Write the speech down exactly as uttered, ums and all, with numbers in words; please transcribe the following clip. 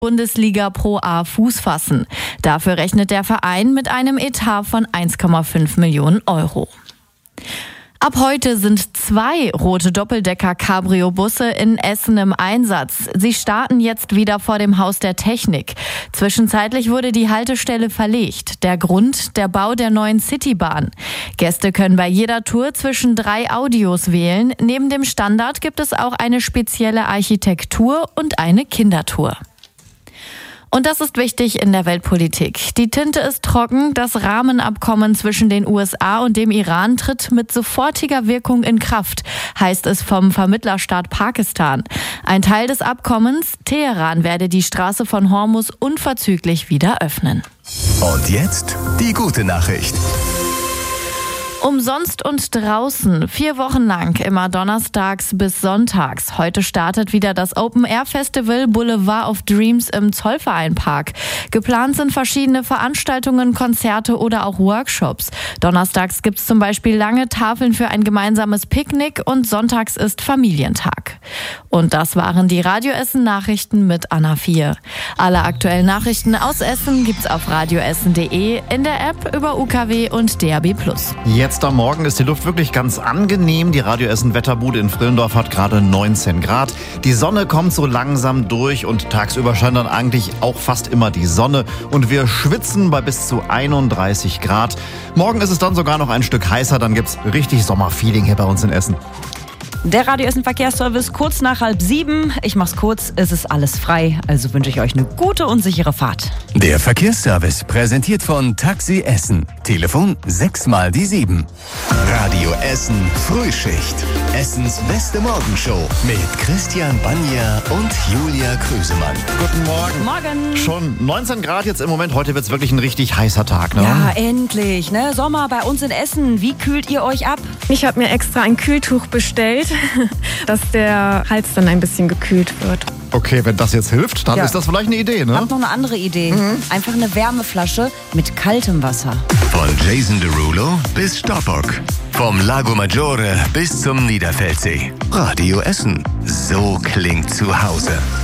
Bundesliga Pro A Fuß fassen. Dafür rechnet der Verein mit einem Etat von eins Komma fünf Millionen Euro. Ab heute sind zwei rote Doppeldecker-Cabrio-Busse in Essen im Einsatz. Sie starten jetzt wieder vor dem Haus der Technik. Zwischenzeitlich wurde die Haltestelle verlegt. Der Grund, der Bau der neuen Citybahn. Gäste können bei jeder Tour zwischen drei Audios wählen. Neben dem Standard gibt es auch eine spezielle Architektur und eine Kindertour. Und das ist wichtig in der Weltpolitik. Die Tinte ist trocken. Das Rahmenabkommen zwischen den U S A und dem Iran tritt mit sofortiger Wirkung in Kraft, heißt es vom Vermittlerstaat Pakistan. Ein Teil des Abkommens, Teheran werde die Straße von Hormuz unverzüglich wieder öffnen. Und jetzt die gute Nachricht. Umsonst und draußen, vier Wochen lang, immer donnerstags bis sonntags. Heute startet wieder das Open-Air-Festival Boulevard of Dreams im Zollverein-Park. Geplant sind verschiedene Veranstaltungen, Konzerte oder auch Workshops. Donnerstags gibt's zum Beispiel lange Tafeln für ein gemeinsames Picknick und sonntags ist Familientag. Und das waren die Radio Essen Nachrichten mit Anna vier. Alle aktuellen Nachrichten aus Essen gibt's auf radioessen punkt de, in der App, über U K W und D A B plus. Jetzt am Morgen ist die Luft wirklich ganz angenehm. Die Radio Essen Wetterbude in Frillendorf hat gerade neunzehn Grad. Die Sonne kommt so langsam durch und tagsüber scheint dann eigentlich auch fast immer die Sonne. Und wir schwitzen bei bis zu einunddreißig Grad. Morgen ist es dann sogar noch ein Stück heißer. Dann gibt's richtig Sommerfeeling hier bei uns in Essen. Der Radio Essen Verkehrsservice kurz nach halb sieben. Ich mach's kurz, es ist alles frei, also wünsche ich euch eine gute und sichere Fahrt. Der Verkehrsservice präsentiert von Taxi Essen. Telefon sechs mal die sieben. Radio Essen Frühschicht. Essens beste Morgenshow mit Christian Banja und Julia Krüsemann. Guten Morgen. Morgen. Schon neunzehn Grad jetzt im Moment. Heute wird's wirklich ein richtig heißer Tag, ne? Ja, endlich, ne? Sommer bei uns in Essen. Wie kühlt ihr euch ab? Ich habe mir extra ein Kühltuch bestellt, dass der Hals dann ein bisschen gekühlt wird. Okay, wenn das jetzt hilft, dann Ja. ist das vielleicht eine Idee, Ich ne? hab noch eine andere Idee. Einfach eine Wärmeflasche mit kaltem Wasser. Von Jason Derulo bis Stoppock. Vom Lago Maggiore bis zum Niederfeldsee. Radio Essen. So klingt zu Hause.